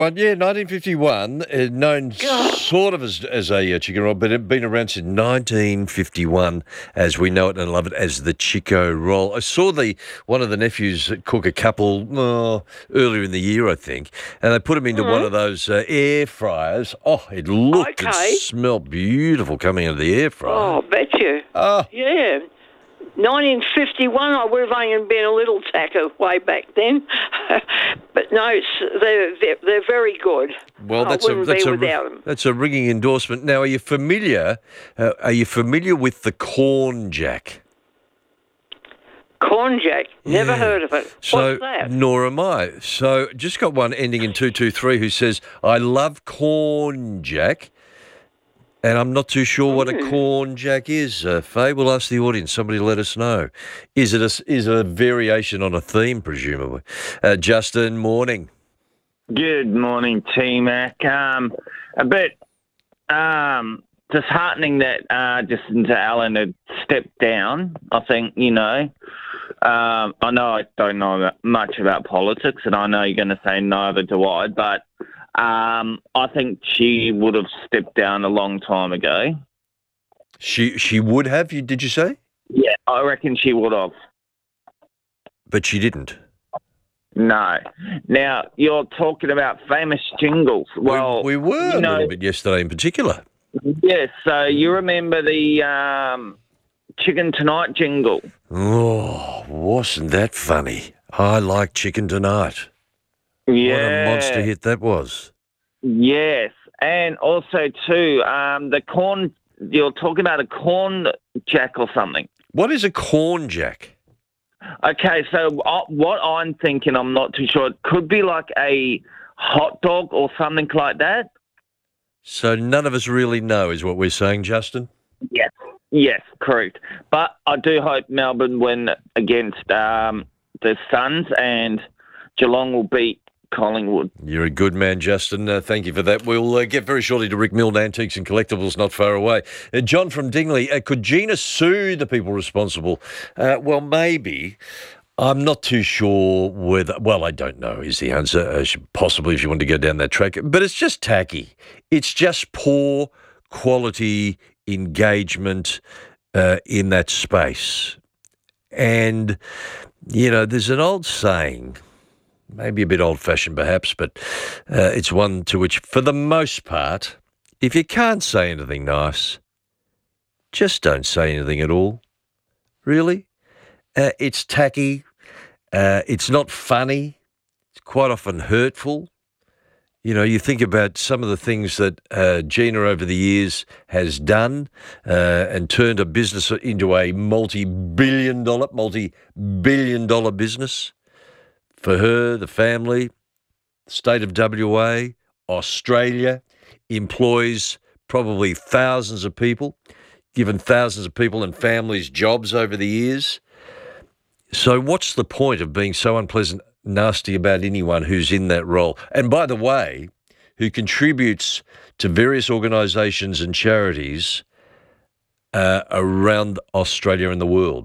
But yeah, 1951, known God. sort of as a chicken roll, but it had been around since 1951 as we know it and love it as the Chico roll. I saw one of the nephews cook a couple earlier in the year, I think, and they put them into one of those air fryers. Oh, it looked and Okay. smelled beautiful coming out of the air fryer. Oh, bet you. Oh. Yeah. 1951, I would have only been a little tacker way back then. But no, they're very good. Well, I wouldn't be without them. that's a ringing endorsement. Now, are you familiar? With the corn jack? Corn jack, never Yeah. heard of it. So, What's that? nor am I. So, just got one ending in 223 who says, I love corn jack, and I'm not too sure what a corn jack is. Faye, we'll ask the audience. Somebody let us know. Is it a variation on a theme, presumably? Justin, morning. Good morning, T-Mac. A bit disheartening that Jacinta Allen had stepped down. I think, I know I don't know much about politics, and I know you're going to say neither do I, but I think she would have stepped down a long time ago. She would have, did you say? Yeah, I reckon she would have. But she didn't. No. Now, you're talking about famous jingles. Well, we were a little bit yesterday in particular. Yes, so you remember the Chicken Tonight jingle? Oh, wasn't that funny? I like Chicken Tonight. Yeah. What a monster hit that was. Yes, and also too, the corn. You're talking about a corn jack or something. What is a corn jack? Okay, so what I'm thinking, I'm not too sure. It could be like a hot dog or something like that. So none of us really know, is what we're saying, Justin? Yes, correct. But I do hope Melbourne win against the Suns and Geelong will beat Collingwood. You're a good man, Justin. Thank you for that. We'll get very shortly to Rick Milne, Antiques and Collectibles, not far away. John from Dingley, could Gina sue the people responsible? Well, maybe. I'm not too sure whether... Well, I don't know is the answer. Possibly if you want to go down that track. But it's just tacky. It's just poor quality engagement in that space. And, there's an old saying... Maybe a bit old-fashioned perhaps, but it's one to which, for the most part, if you can't say anything nice, just don't say anything at all. Really? It's tacky. It's not funny. It's quite often hurtful. You think about some of the things that Gina over the years has done and turned a business into a multi-billion dollar business. For her, the family, the state of WA, Australia, employs probably thousands of people, given thousands of people and families jobs over the years. So what's the point of being so unpleasant, nasty about anyone who's in that role? And by the way, who contributes to various organisations and charities around Australia and the world.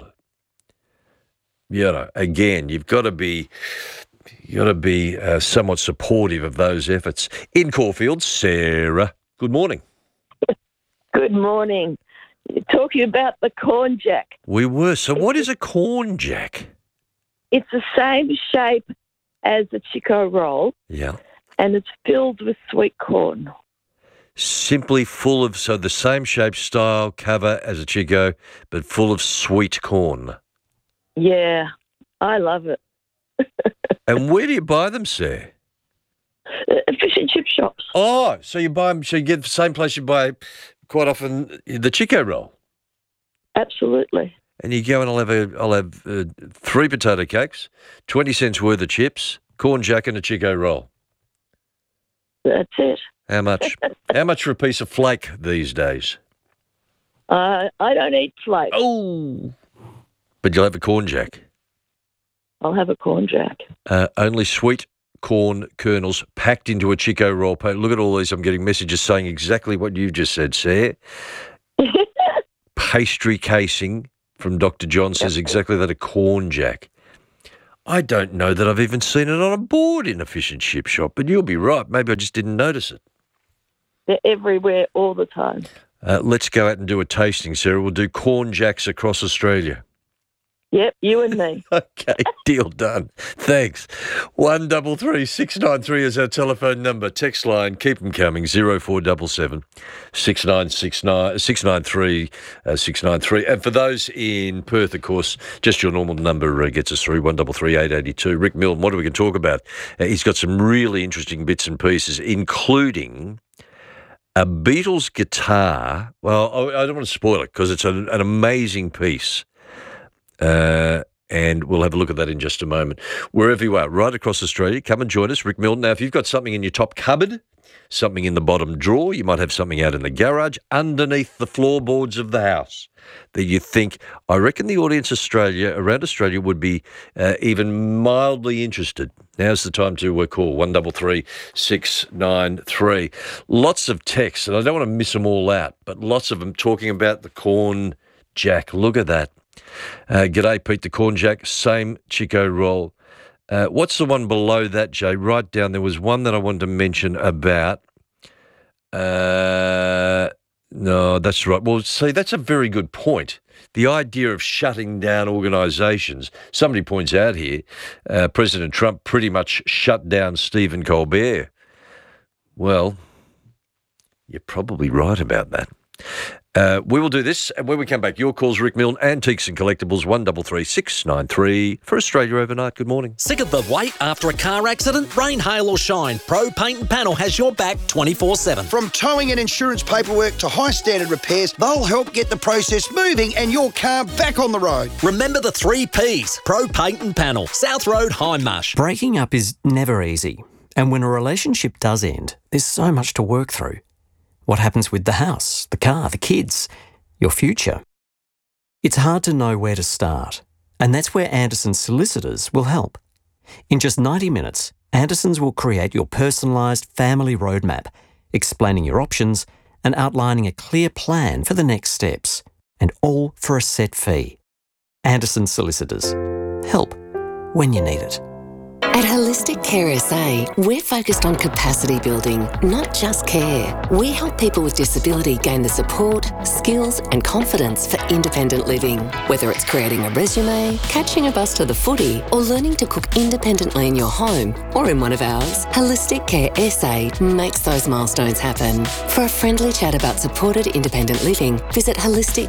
Again, you've got to be somewhat supportive of those efforts. In Caulfield, Sarah, good morning. Good morning. You're talking about the corn jack. We were. So what is a corn jack? It's the same shape as a Chico roll. Yeah. And it's filled with sweet corn. Simply full of, so the same shape, style, cover as a Chico, but full of sweet corn. Yeah, I love it. And where do you buy them, Sarah? Fish and chip shops. Oh, so you buy them, so you get the same place you buy quite often the Chico roll? Absolutely. And you go and I'll have 3 potato cakes, 20 cents worth of chips, corn jack and a Chico roll. That's it. How much? How much for a piece of flake these days? I don't eat flake. Oh. But you'll have a corn jack. I'll have a corn jack. Only sweet corn kernels packed into a Chico roll. Look at all these. I'm getting messages saying exactly what you've just said, Sarah. Pastry casing from Dr. John says exactly that, a corn jack. I don't know that I've even seen it on a board in a fish and chip shop, but you'll be right. Maybe I just didn't notice it. They're everywhere all the time. Let's go out and do a tasting, Sarah. We'll do corn jacks across Australia. Yep, you and me. Okay, deal done. Thanks. 133 693 is our telephone number. Text line, keep them coming, 0477 693 693. And for those in Perth, of course, just your normal number gets us through, 133 882. Rick Milne, what are we going to talk about? He's got some really interesting bits and pieces, including a Beatles guitar. Well, I don't want to spoil it because it's an amazing piece. And we'll have a look at that in just a moment. Wherever you are, right across Australia, come and join us. Rick Milne. Now, if you've got something in your top cupboard, something in the bottom drawer, you might have something out in the garage, underneath the floorboards of the house that you think, I reckon the audience around Australia would be even mildly interested. Now's the time to call, 133 693. Lots of texts, and I don't want to miss them all out, but lots of them talking about the corn jack. Look at that. G'day, Pete, the corn jack, same Chico roll. What's the one below that, Jay? Right down, there was one that I wanted to mention about. No, that's right. Well, see, that's a very good point. The idea of shutting down organisations. Somebody points out here, President Trump pretty much shut down Stephen Colbert. Well, you're probably right about that. We will do this, and when we come back, your calls, Rick Milne, Antiques and Collectibles, 133 693 for Australia Overnight. Good morning. Sick of the wait after a car accident? Rain, hail or shine, Pro Paint and Panel has your back 24/7. From towing and insurance paperwork to high standard repairs, they'll help get the process moving and your car back on the road. Remember the 3 Ps, Pro Paint and Panel, South Road, Hindmarsh. Breaking up is never easy, and when a relationship does end, there's so much to work through. What happens with the house, the car, the kids, your future? It's hard to know where to start, and that's where Anderson Solicitors will help. In just 90 minutes, Andersons will create your personalised family roadmap, explaining your options and outlining a clear plan for the next steps, and all for a set fee. Anderson Solicitors. Help when you need it. At Holistic Care SA, we're focused on capacity building, not just care. We help people with disability gain the support, skills and confidence for independent living. Whether it's creating a resume, catching a bus to the footy, or learning to cook independently in your home or in one of ours, Holistic Care SA makes those milestones happen. For a friendly chat about supported independent living, visit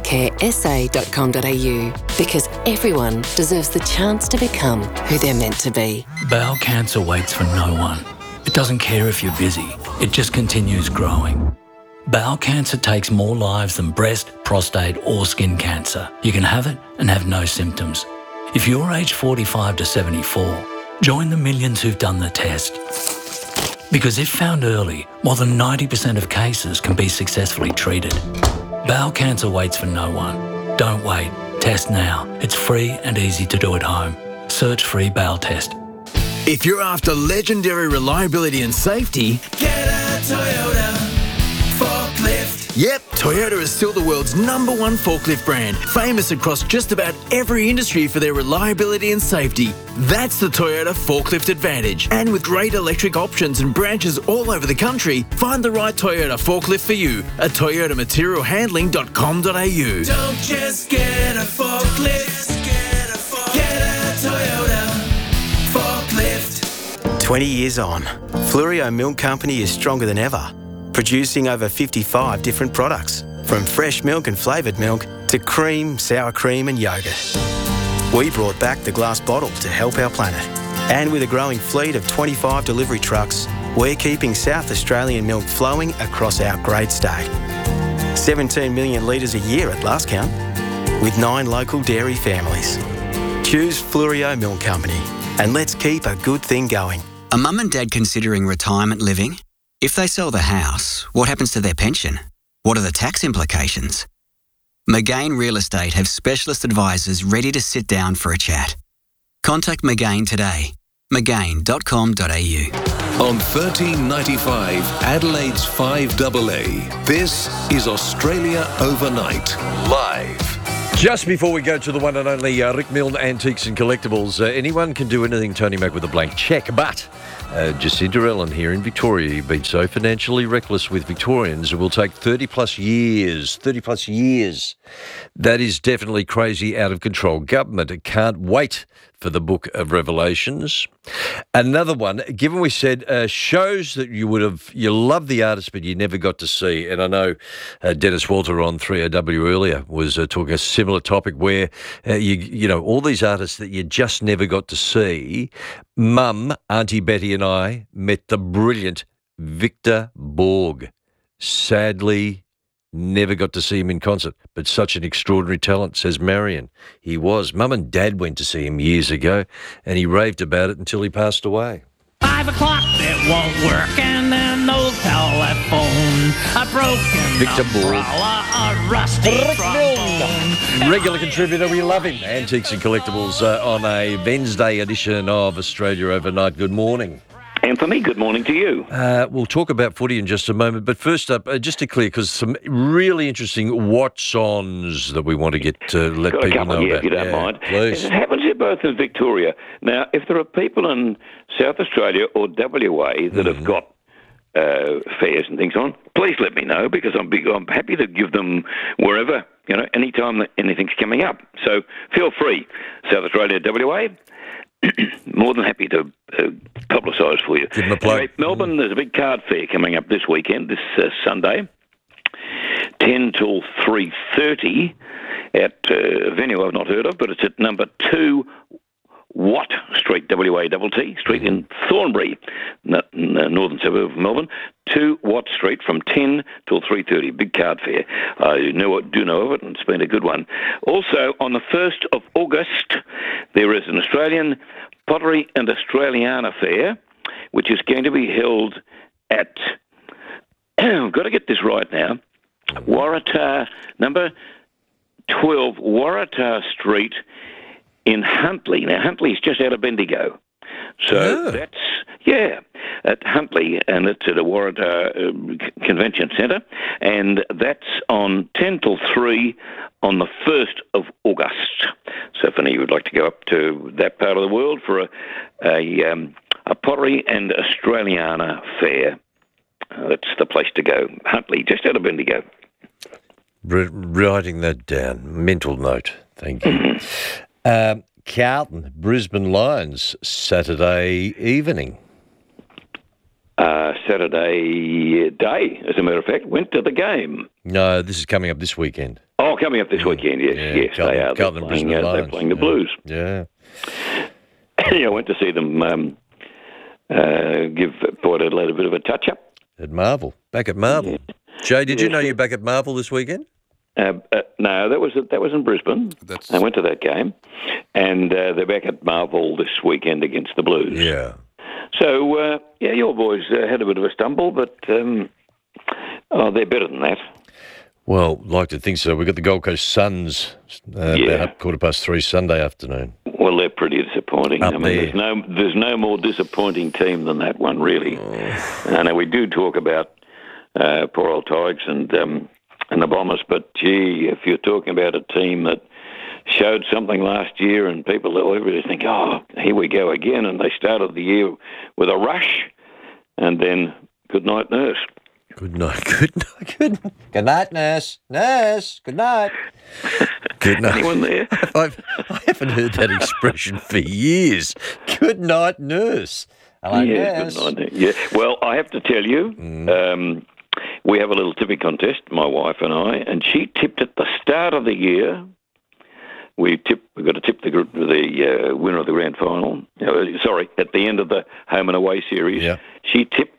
holisticcaresa.com.au, because everyone deserves the chance to become who they're meant to be. Bowel cancer waits for no one. It doesn't care if you're busy. It just continues growing. Bowel cancer takes more lives than breast, prostate or skin cancer. You can have it and have no symptoms. If you're aged 45 to 74, join the millions who've done the test. Because if found early, more than 90% of cases can be successfully treated. Bowel cancer waits for no one. Don't wait. Test now. It's free and easy to do at home. Search free bowel test. If you're after legendary reliability and safety, get a Toyota forklift. Yep, Toyota is still the world's #1 forklift brand, famous across just about every industry for their reliability and safety. That's the Toyota Forklift Advantage. And with great electric options and branches all over the country, find the right Toyota forklift for you at toyotamaterialhandling.com.au. Don't just get a forklift, get a Toyota forklift. 20 years on, Fluorio Milk Company is stronger than ever, producing over 55 different products, from fresh milk and flavoured milk to cream, sour cream and yoghurt. We brought back the glass bottle to help our planet. And with a growing fleet of 25 delivery trucks, we're keeping South Australian milk flowing across our great state. 17 million litres a year at last count, with 9 local dairy families. Choose Fluorio Milk Company, and let's keep a good thing going. A mum and dad considering retirement living? If they sell the house, what happens to their pension? What are the tax implications? McGain Real Estate have specialist advisors ready to sit down for a chat. Contact McGain today. McGain.com.au. On 1395 Adelaide's 5AA, this is Australia Overnight, live. Just before we go to the one and only Rick Milne Antiques and Collectibles, anyone can do anything, Tony Mac, with a blank cheque, but Jacinta Ellen here in Victoria, you've been so financially reckless with Victorians, it will take 30 plus years. That is definitely crazy, out of control. Government can't wait for the Book of Revelations. Another one, given we said shows that you love the artist but you never got to see, and I know Dennis Walter on 3AW earlier was talking a similar topic where you know all these artists that you just never got to see. Mum, Auntie Betty and I met the brilliant Victor Borg. Sadly, never got to see him in concert, but such an extraordinary talent, says Marion. He was. Mum and Dad went to see him years ago, and he raved about it until he passed away. 5 o'clock, it won't work, and then no telephone. A broken Victor Borg. umbrella, a rusty trombone. Regular contributor, we love him. Antiques and Collectibles on a Wednesday edition of Australia Overnight. Good morning. Anthony, good morning to you. We'll talk about footy in just a moment, but first up, just to clear, because some really interesting what's-ons that we want to get to let Got people a couple, know about. if you don't mind. Please. It happens here both in Victoria. Now, if there are people in South Australia or WA that have got fairs and things on, please let me know, because I'm happy to give them wherever, anytime that anything's coming up. So feel free, South Australia, WA. More than happy to publicise for you. Give them a plug. Anyway, Melbourne, there's a big card fair coming up this weekend, this Sunday, 10 till 3:30 at a venue I've not heard of, but it's at number 2 Watt Street, WATT Street in Thornbury, northern suburb of Melbourne. 2 Watt Street from 10 till 3:30. Big card fair. I do know of it, and it's been a good one. Also, on the 1st of August, there is an Australian Pottery and Australiana Fair, which is going to be held at, I've got to get this right now, Waratah, number 12 Waratah Street in Huntly. Now, Huntly is just out of Bendigo. So that's, at Huntly, and it's at a Waratah Convention Centre, and that's on 10 till 3 on the 1st of August. So if any of you would like to go up to that part of the world for a Pottery and Australiana Fair, that's the place to go. Huntly, just out of Bendigo. Writing that down. Mental note. Thank you. Carlton, Brisbane Lions, Saturday evening. Saturday day, as a matter of fact, went to the game. No, this is coming up this weekend. Oh, coming up this weekend, yes. Yes, they are. Carlton and Brisbane Lions. They're playing the Blues. Yeah. I went to see them give Port Adelaide a bit of a touch-up. At Marvel. Back at Marvel. Yeah. Jay, did you know you're back at Marvel this weekend? No, that was in Brisbane. I went to that game, and they're back at Marvel this weekend against the Blues. Yeah. So, your boys had a bit of a stumble, but they're better than that. Well, like to think so. We've got the Gold Coast Suns about 3:15 Sunday afternoon. Well, they're pretty disappointing. There's no more disappointing team than that one, really. I know we do talk about poor old Tigers and the Bombers, but gee, if you're talking about a team that showed something last year and everybody think, oh, here we go again, and they started the year with a rush, and then good night, nurse. Good night, good night, nurse. Nurse, good night. Good night. Anyone there? I haven't heard that expression for years. Good night, nurse. Hello, nurse. Good night. Yeah. Well, I have to tell you, we have a little tipping contest, my wife and I, and she tipped at the start of the year. We've got to tip the winner of the grand final. At the end of the home and away series. Yeah. She tipped.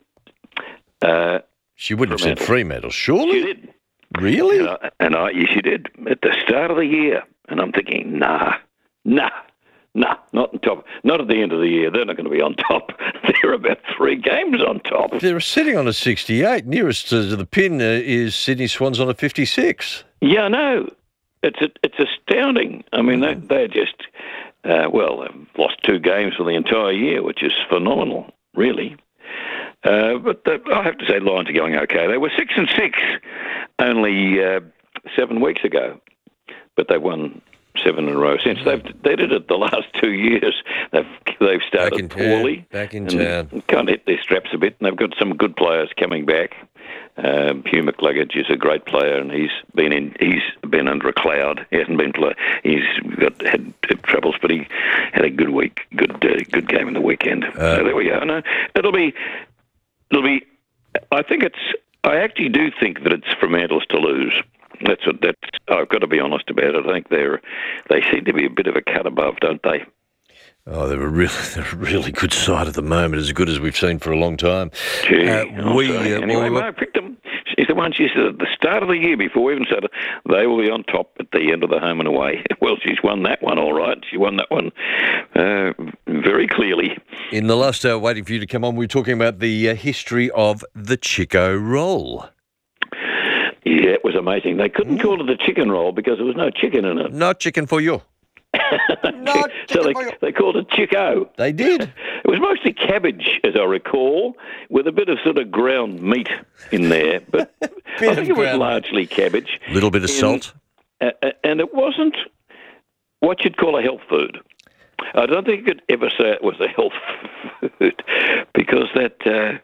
She wouldn't have said Fremantle, surely. She did. Really? She did at the start of the year, and I'm thinking, nah, not on top. Not at the end of the year. They're not going to be on top. They're about 3 games on top. They're sitting on a 68. Nearest to the pin is Sydney Swans on a 56. Yeah, I know. It's astounding. I mean, they're just they've lost 2 games for the entire year, which is phenomenal, really. But I have to say, Lions are going okay. They were 6-6 only 7 weeks ago. but they won 7 in a row since. They did it the last 2 years. They've started poorly. Back in town. Kind of hit their straps a bit, and they've got some good players coming back. Hugh McCluggage is a great player, and he's been under a cloud. He hasn't been he's had troubles, but he had a good week, good game in the weekend. So there we go. No, it'll be. I actually do think that it's Fremantle's to lose. I've got to be honest about it. I think they seem to be a bit of a cut above, don't they? Oh, they're a really good side at the moment, as good as we've seen for a long time. Gee, I picked them. She's the one she said at the start of the year before we even started, they will be on top at the end of the home and away. Well, she's won that one all right. She won that one very clearly. In the last hour, waiting for you to come on, we were talking about the history of the Chico roll. Yeah, it was amazing. They couldn't call it a chicken roll because there was no chicken in it. No chicken for you. So they called it Chico. They did. It was mostly cabbage, as I recall, with a bit of sort of ground meat in there. But I think it was largely cabbage. A little bit of salt. And it wasn't what you'd call a health food. I don't think you could ever say it was a health food because that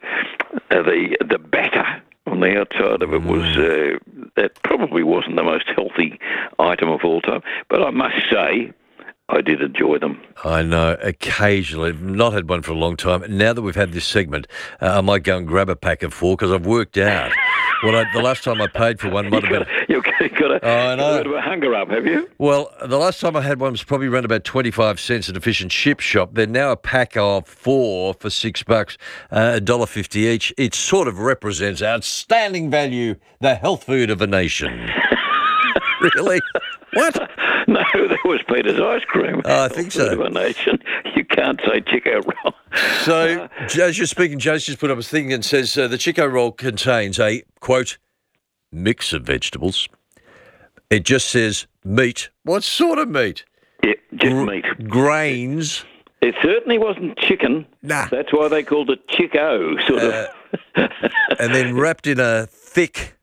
the batter on the outside of it was that probably wasn't the most healthy item of all time. But I must say, I did enjoy them. I know, occasionally. I've not had one for a long time. Now that we've had this segment, I might go and grab a pack of 4 because I've worked out. The last time I paid for one might have been... You've got a bit of a hunger up, have you? Well, the last time I had one was probably around about 25 cents at a fish and chip shop. They're now a pack of 4 for $6, $1.50 each. It sort of represents outstanding value, the health food of a nation. Really? What? No, that was Peter's ice cream. Oh, I think so. Of a nation. You can't say Chico roll. So, as you're speaking, Joe's just put up a thing and says the Chico roll contains a, quote, mix of vegetables. It just says meat. What sort of meat? Yeah, just meat. Grains. It certainly wasn't chicken. Nah. That's why they called it Chico, sort of. And then wrapped in a thick,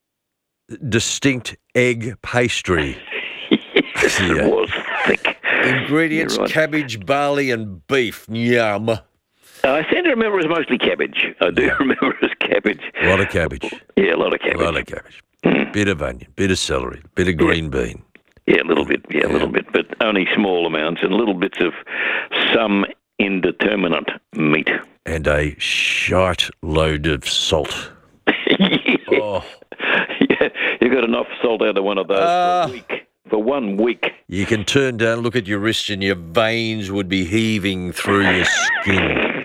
distinct egg pastry. Yes, it was thick. Ingredients, right. cabbage, barley and beef. Yum. I seem to remember it was mostly cabbage. I do remember it was cabbage. A lot of cabbage. Yeah, a lot of cabbage. A lot of cabbage. Bit of onion, bit of celery, bit of green bean. Yeah, a little bit. Yeah, a little bit, but only small amounts and little bits of some indeterminate meat. And a shite load of salt. Yeah. Oh. Yeah, you got enough salt out of one of those for a week. For 1 week. You can turn down, look at your wrist, and your veins would be heaving through your skin.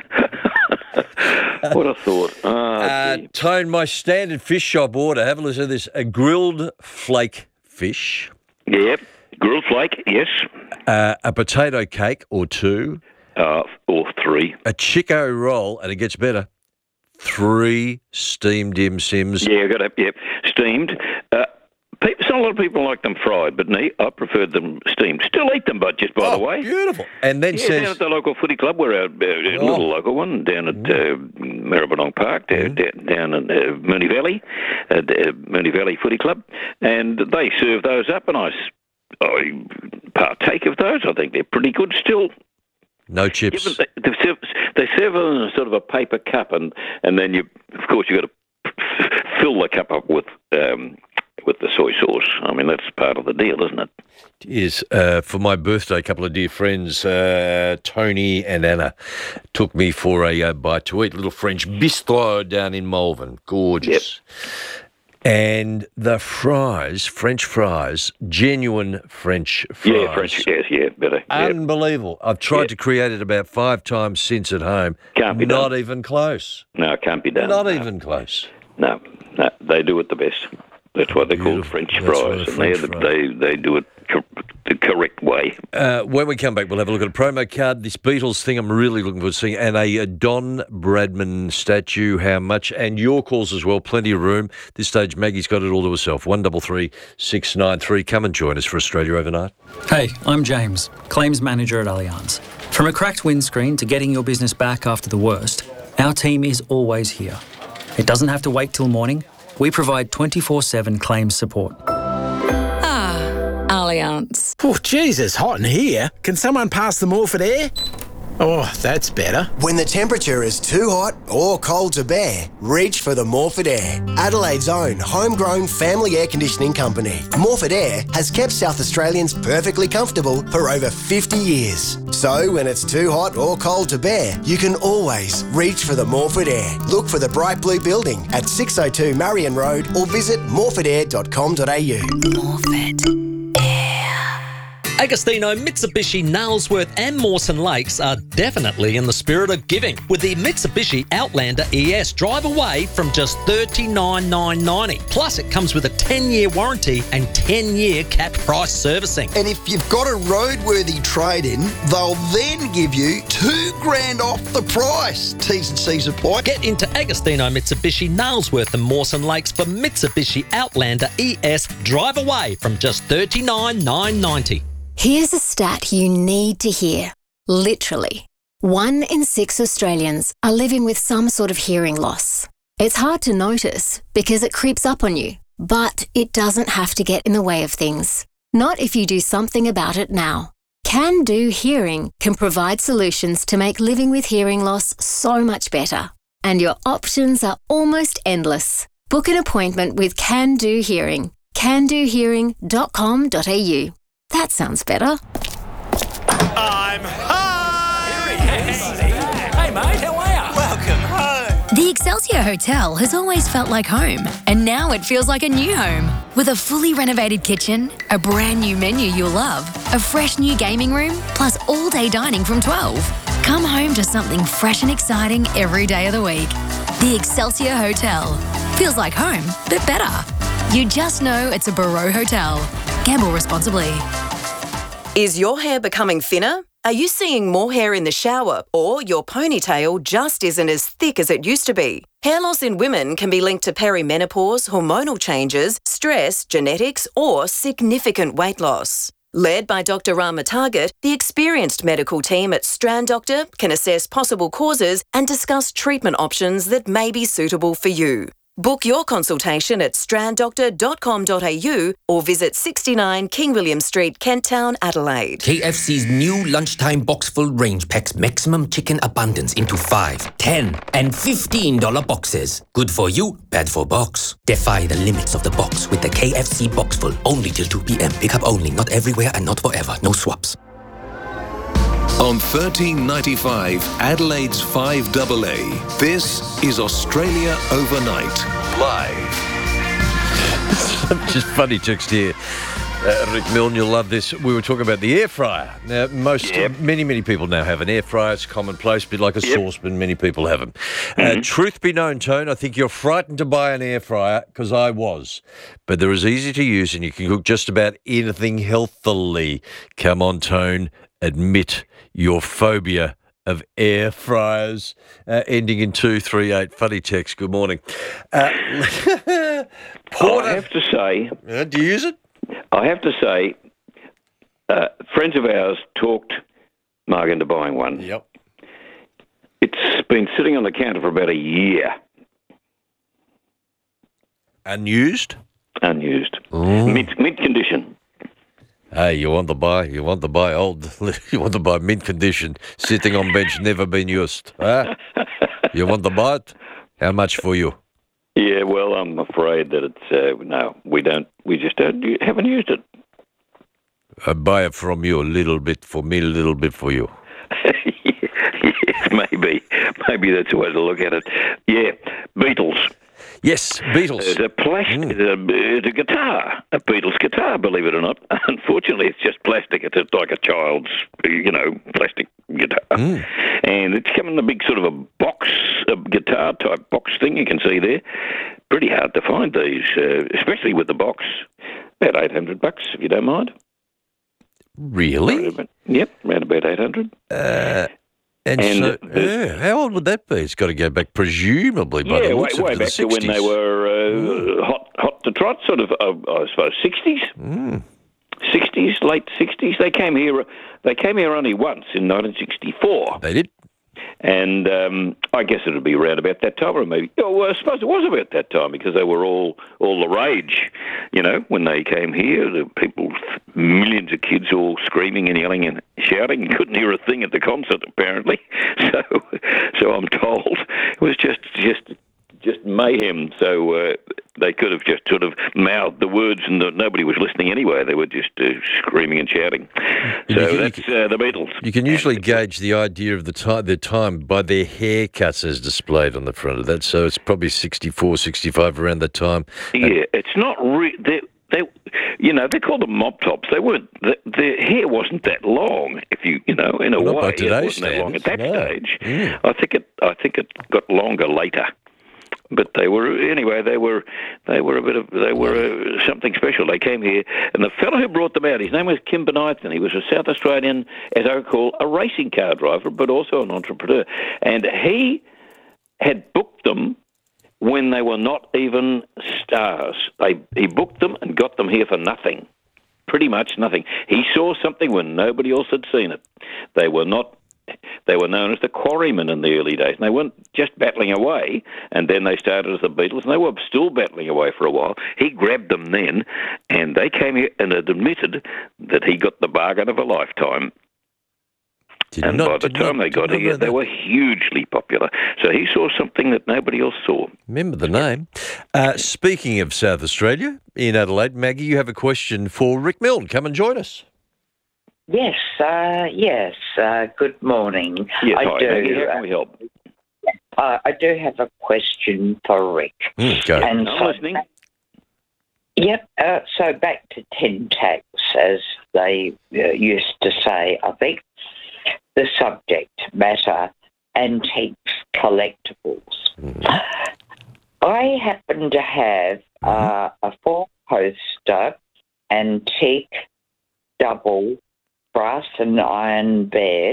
What a thought. Tone, my standard fish shop order, have a listen to this, a grilled flake fish. Yep, grilled flake, yes. A potato cake or 2. Or 3. A Chico roll, and it gets better, 3 steamed dim sims. Yeah, got to, yep, steamed. A lot of people like them fried, but me, I preferred them steamed. Still eat them, but just by the way. Beautiful. And then down at the local footy club, we're a little local one, down at Maribyrnong Park, down in Moonee Valley, Moonee Valley Footy Club, and they serve those up, and I partake of those. I think they're pretty good still. No chips. They serve them in sort of a paper cup, and then you got to fill the cup up with the soy sauce. I mean, that's part of the deal, isn't it? It is. For my birthday, a couple of dear friends, Tony and Anna, took me for a bite to eat, little French bistro down in Malvern. Gorgeous. Yep. And the fries, French fries, genuine French fries. Yeah, French, yes, yeah, better. Unbelievable. I've tried to create it about 5 times since at home. Can't be done. Not even close. No, it can't be done. Not even close. No, they do it the best. That's why they're called French fries, and they do it the correct way. When we come back, we'll have a look at a promo card, this Beatles thing I'm really looking forward to seeing, and a Don Bradman statue, how much, and your calls as well, plenty of room. This stage, Maggie's got it all to herself, 133 693. Come and join us for Australia Overnight. Hey, I'm James, Claims Manager at Allianz. From a cracked windscreen to getting your business back after the worst, our team is always here. It doesn't have to wait till morning. We provide 24/7 claims support. Allianz. Oh, Jesus, hot in here. Can someone pass the Morford air? Oh, that's better. When the temperature is too hot or cold to bear, reach for the Morford Air, Adelaide's own homegrown family air conditioning company. Morford Air has kept South Australians perfectly comfortable for over 50 years. So when it's too hot or cold to bear, you can always reach for the Morford Air. Look for the bright blue building at 602 Marion Road or visit morfordair.com.au. Morford. Agostino, Mitsubishi, Nailsworth and Mawson Lakes are definitely in the spirit of giving with the Mitsubishi Outlander ES. Drive away from just $39,990. Plus, it comes with a 10-year warranty and 10-year capped price servicing. And if you've got a roadworthy trade-in, they'll then give you $2,000 off the price. T's and C's apply. Get into Agostino, Mitsubishi, Nailsworth and Mawson Lakes for Mitsubishi Outlander ES. Drive away from just $39,990. Here's a stat you need to hear. Literally, 1 in 6 Australians are living with some sort of hearing loss. It's hard to notice because it creeps up on you, but it doesn't have to get in the way of things. Not if you do something about it now. Can Do Hearing can provide solutions to make living with hearing loss so much better. And your options are almost endless. Book an appointment with Can Do Hearing. candohearing.com.au. That sounds better. I'm home! Hey mate, how are you? Welcome home. The Excelsior Hotel has always felt like home, and now it feels like a new home. With a fully renovated kitchen, a brand new menu you'll love, a fresh new gaming room, plus all-day dining from 12. Come home to something fresh and exciting every day of the week. The Excelsior Hotel. Feels like home, but better. You just know it's a Barreau Hotel. Gamble responsibly. Is your hair becoming thinner? Are you seeing more hair in the shower, or your ponytail just isn't as thick as it used to be? Hair loss in women can be linked to perimenopause, hormonal changes, stress, genetics, or significant weight loss. Led by Dr. Rama Target, the experienced medical team at Strand Doctor can assess possible causes and discuss treatment options that may be suitable for you. Book your consultation at stranddoctor.com.au or visit 69 King William Street, Kent Town, Adelaide. KFC's new lunchtime box-full range packs maximum chicken abundance into 5, 10 and $15 boxes. Good for you, bad for box. Defy the limits of the box with the KFC box-full. Only till 2 p.m. Pickup only, not everywhere and not forever. No swaps. On 1395 Adelaide's 5AA, this is Australia Overnight, live. Just funny text here. Rick Milne, you'll love this. We were talking about the air fryer. Now, many people now have an air fryer. It's commonplace, a bit like a saucepan. Many people have them. Truth be known, Tone, I think you're frightened to buy an air fryer, because I was. But they're as easy to use and you can cook just about anything healthily. Come on, Tone, admit your phobia of air fryers. Ending in 238. Funny text. Good morning. I have to say... do you use it? I have to say, friends of ours talked Mark into buying one. Yep. It's been sitting on the counter for about a year. Unused? Unused. Mint condition. Hey, you want to buy mint condition, sitting on bench, never been used. Huh? You want to buy it? How much for you? Yeah, well, I'm afraid that it's, no, we just haven't used it. I buy it from you, a little bit for me, a little bit for you. Yes, maybe that's the way to look at it. Yeah, Beatles. Yes, Beatles. It's a guitar, a Beatles guitar, believe it or not. Unfortunately, it's just plastic. It's like a child's, plastic guitar. And it's come in a big sort of a box, a guitar-type box thing you can see there. Pretty hard to find these, especially with the box. About $800, if you don't mind. Really? Yep, around about 800. And so, how old would that be? It's got to go back, presumably, by the looks of it, way back to the 60s. When they were hot to trot, sort of, I suppose, 60s. 60s, late 60s. They came here only once in 1964. They did? And I guess it would be around about that time, or maybe. Oh, well, I suppose it was about that time because they were all the rage, when they came here. The people, millions of kids, all screaming and yelling and shouting. You couldn't hear a thing at the concert, apparently. So I'm told it was just mayhem. So they could have just sort of mouthed the words, and nobody was listening anyway. They were just screaming and shouting. So that's the Beatles. You can usually gauge the idea of their time by their haircuts as displayed on the front of that. So it's probably 64, 65 around that time. Yeah, it's not they called them mop tops. They weren't. Their hair wasn't that long. If in a Not way, by it today's wasn't that long at that standards, stage. no. I think it got longer later. But they were something special. They came here, and the fellow who brought them out, his name was Kim Bonython. He was a South Australian, as I recall, a racing car driver, but also an entrepreneur. And he had booked them when they were not even stars. He booked them and got them here for nothing, pretty much nothing. He saw something when nobody else had seen it. They were known as the Quarrymen in the early days, and they weren't just battling away, and then they started as the Beatles, and they were still battling away for a while. He grabbed them then, and they came here and had admitted that he got the bargain of a lifetime. By the time they got here, they were hugely popular. So he saw something that nobody else saw. Remember the name. Speaking of South Australia, in Adelaide, Maggie, you have a question for Rick Milne. Come and join us. Yes. Good morning. Yes, I hi, do. Maggie. How can we help? I do have a question for Rick. Go. And I'm listening. Yep. So back to tin tax, as they used to say, I think. The subject matter, antiques, collectibles. I happen to have a four-poster antique double brass and iron bed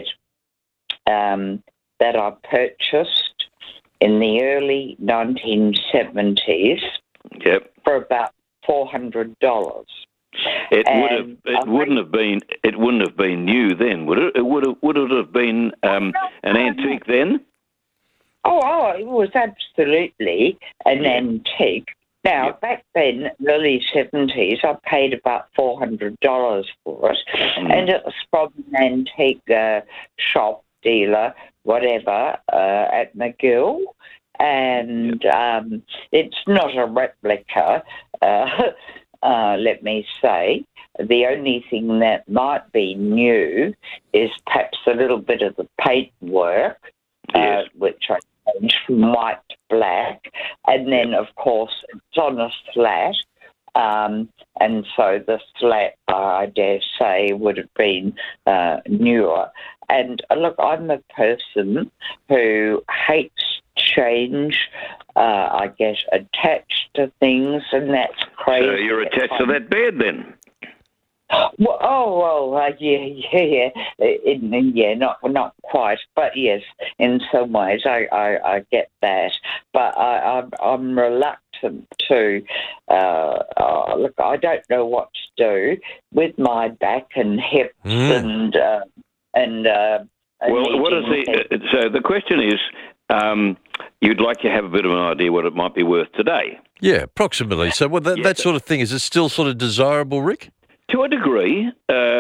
that I purchased in the early 1970s for about $400. It wouldn't have been new then, would it? Would it have been an antique then? Oh, it was absolutely an antique. Now, back then, early 70s, I paid about $400 for it, and it was from an antique shop dealer, whatever, at McGill, and it's not a replica. Let me say, the only thing that might be new is perhaps a little bit of the paintwork, which I changed from white to black. And then, of course, it's on a slat. And so the slat, I dare say, would have been newer. And look, I'm a person who hates change. I get attached to things, and that's crazy. So you're attached to that bed then? Yeah, not quite, but yes, in some ways I get that. But I'm reluctant to. Look, I don't know what to do with my back and hips and. Well, what is so the question is, you'd like to have a bit of an idea what it might be worth today. Yeah, approximately. So that sort of thing, is it still sort of desirable, Rick? To a degree.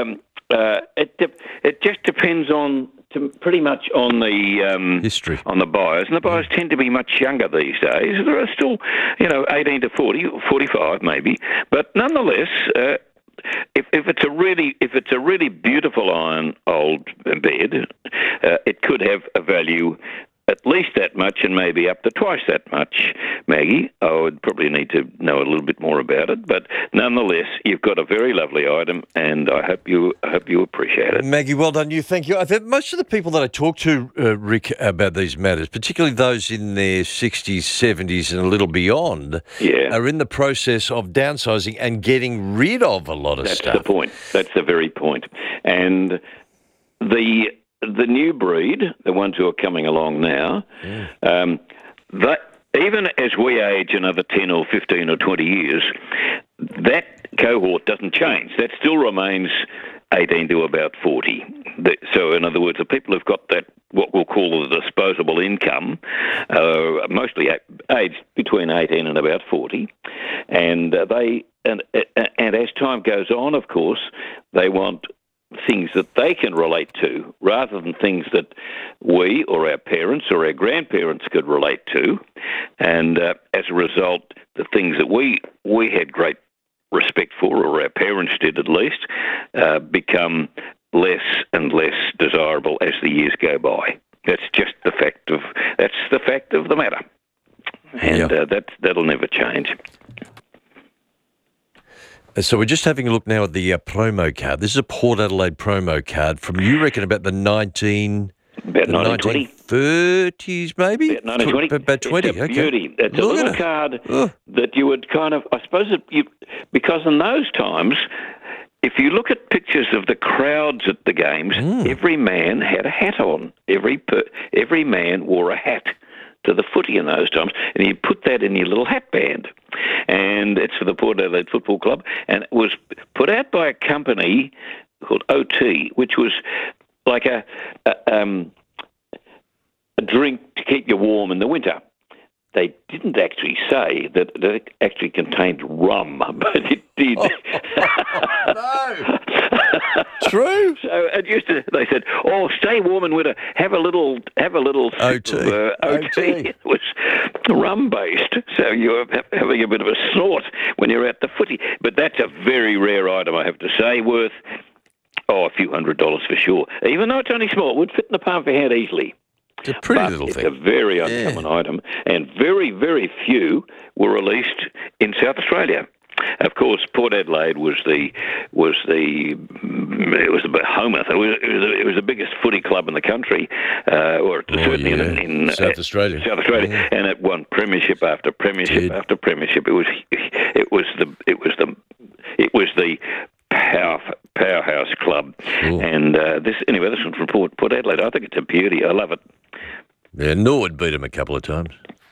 It just depends pretty much on the history, on the buyers, and the buyers tend to be much younger these days. There are still, 18 to 40, 45 maybe, but nonetheless. If it's a really beautiful iron old bed, it could have a value at least that much and maybe up to twice that much, Maggie. I would probably need to know a little bit more about it, but nonetheless, you've got a very lovely item, and I hope you appreciate it. Maggie, well done you. Thank you. I think most of the people that I talk to, Rick, about these matters, particularly those in their 60s, 70s and a little beyond, are in the process of downsizing and getting rid of a lot of stuff. That's the point. That's the very point. And the new breed, the ones who are coming along now, that even as we age another 10 or 15 or 20 years, that cohort doesn't change. That still remains 18 to about 40. So, in other words, the people who've got that, what we'll call the disposable income, mostly aged between 18 and about 40, and and as time goes on, of course, they want things that they can relate to rather than things that we or our parents or our grandparents could relate to. And as a result, the things that we had great respect for, or our parents did at least, become less and less desirable as the years go by. That's just the fact of the matter, and that'll never change. So we're just having a look now at the promo card. This is a Port Adelaide promo card from, you reckon, about the 1930s, maybe? About 1920. About 20, it's a okay. beauty. It's a little card that you would kind of, I suppose, because in those times, if you look at pictures of the crowds at the games, every man had a hat on. Every man wore a hat to the footy in those times, and you put that in your little hat band. And it's for the Port Adelaide Football Club, and it was put out by a company called OT, which was like a drink to keep you warm in the winter. They didn't actually say that it actually contained rum, but it did. No. True. So it used to. They said, "Oh, stay warm in winter. Have a little OT. Sip of, OT." It was rum based, so you're having a bit of a snort when you're at the footy. But that's a very rare item, I have to say, worth a few $100s for sure. Even though it's only small, it would fit in the palm of your hand easily. It's a pretty little thing. It's a very uncommon item, and very, very few were released in South Australia. Of course, Port Adelaide was the behemoth. It was the biggest footy club in the country, or certainly in South Australia. South Australia, and it won premiership after premiership after premiership. It was the powerhouse club. Ooh. And this one from Port Adelaide, I think it's a beauty. I love it. Yeah, Norwood beat him a couple of times.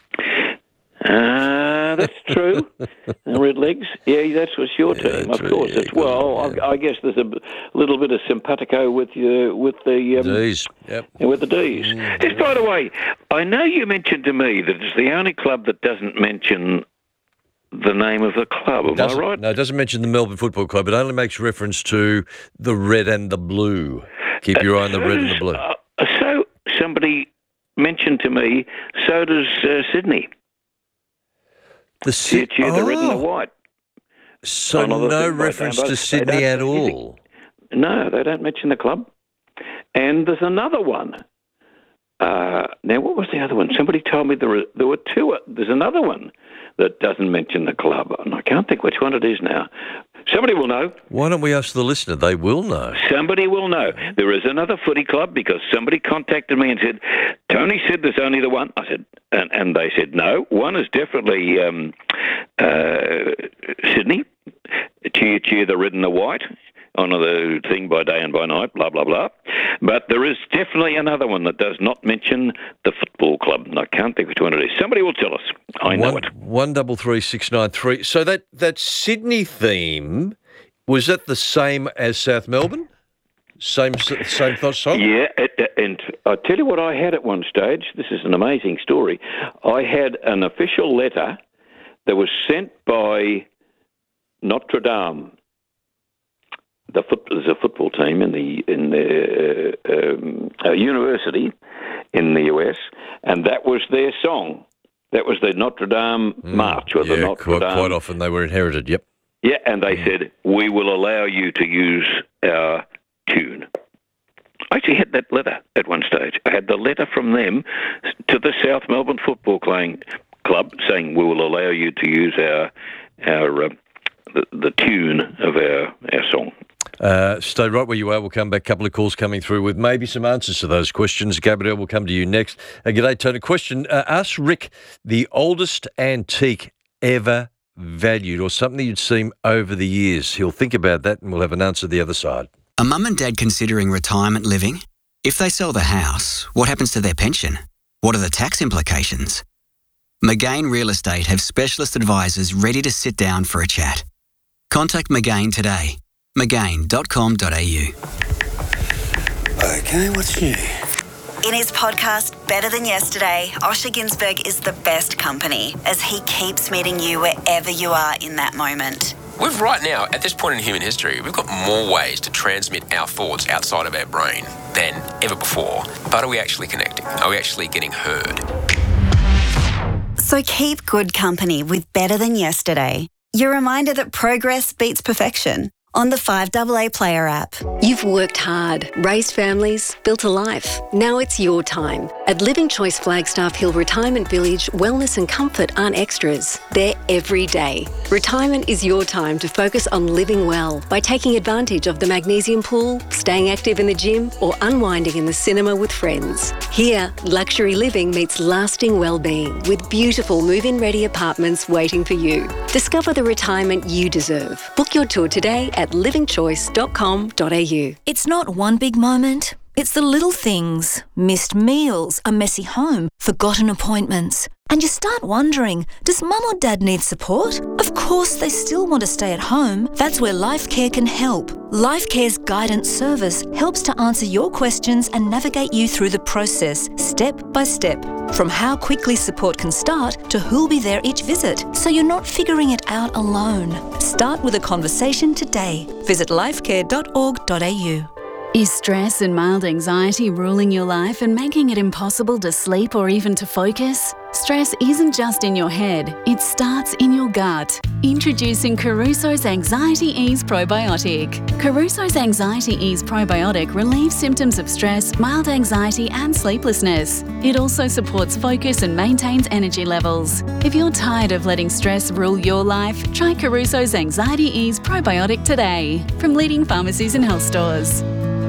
That's true. The Redlegs, that's what's your team, of course. I guess there's a little bit of simpatico with the D's. Yep. With the D's. Just by the way, I know you mentioned to me that it's the only club that doesn't mention the name of the club. Am I right? No, it doesn't mention the Melbourne Football Club. It only makes reference to the red and the blue. Keep your eye on the red and the blue. So somebody mentioned to me, so does Sydney. The red and the white. So no reference to Sydney at all? No, they don't mention the club. And there's another one. Now, what was the other one? Somebody told me there were two. There's another one that doesn't mention the club, and I can't think which one it is now. Somebody will know. Why don't we ask the listener? They will know. Somebody will know. There is another footy club because somebody contacted me and said, Tony said there's only the one. I said, and they said, no, one is definitely Sydney. Cheer the red and the white. On the thing by day and by night, blah, blah, blah. But there is definitely another one that does not mention the football club, and I can't think which one it is. Somebody will tell us. I know it. 133693. So that Sydney theme, was that the same as South Melbourne? Same thought song? Yeah, and I tell you what I had at one stage. This is an amazing story. I had an official letter that was sent by Notre Dame. There's a football team in the university in the US, and that was their song. That was the Notre Dame March, or the Notre Dame. Quite often they were inherited. Yep. Yeah, and they said, we will allow you to use our tune. I actually had that letter at one stage. I had the letter from them to the South Melbourne Football Club saying, we will allow you to use the tune of our song. Stay right where you are. We'll come back. A couple of calls coming through with maybe some answers to those questions. Gabrielle will come to you next. G'day, Tony. Question. Ask Rick the oldest antique ever valued, or something you'd seen over the years. He'll think about that and we'll have an answer the other side. Are mum and dad considering retirement living? If they sell the house, what happens to their pension? What are the tax implications? McGain Real Estate have specialist advisors ready to sit down for a chat. Contact McGain today. Magain.com.au. Okay, what's new? In his podcast, Better Than Yesterday, Osher Günsberg is the best company as he keeps meeting you wherever you are in that moment. We've right now, at this point in human history, we've got more ways to transmit our thoughts outside of our brain than ever before. But are we actually connecting? Are we actually getting heard? So keep good company with Better Than Yesterday. Your reminder that progress beats perfection on the 5AA Player app. You've worked hard, raised families, built a life. Now it's your time. At Living Choice Flagstaff Hill Retirement Village, wellness and comfort aren't extras. They're every day. Retirement is your time to focus on living well by taking advantage of the magnesium pool, staying active in the gym, or unwinding in the cinema with friends. Here, luxury living meets lasting well-being with beautiful move-in ready apartments waiting for you. Discover the retirement you deserve. Book your tour today at livingchoice.com.au. It's not one big moment. It's the little things. Missed meals, a messy home, forgotten appointments. And you start wondering, does mum or dad need support? Of course they still want to stay at home. That's where LifeCare can help. LifeCare's guidance service helps to answer your questions and navigate you through the process, step by step. From how quickly support can start to who'll be there each visit, so you're not figuring it out alone. Start with a conversation today. Visit lifecare.org.au. Is stress and mild anxiety ruling your life and making it impossible to sleep or even to focus? Stress isn't just in your head, it starts in your gut. Introducing Caruso's Anxiety Ease Probiotic. Caruso's Anxiety Ease Probiotic relieves symptoms of stress, mild anxiety and sleeplessness. It also supports focus and maintains energy levels. If you're tired of letting stress rule your life, try Caruso's Anxiety Ease Probiotic today from leading pharmacies and health stores.